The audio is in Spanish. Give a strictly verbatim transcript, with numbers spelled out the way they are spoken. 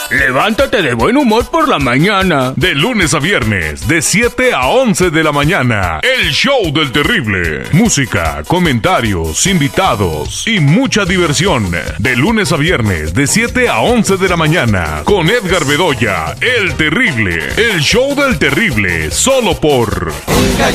Levántate de buen humor por la mañana. De lunes a viernes, de siete a once de la mañana. El show del terrible. Música, comentarios, invitados y mucha diversión. De lunes a viernes, de siete a once de la mañana. Con Edgar Bedoya, el terrible. El show del terrible, solo por...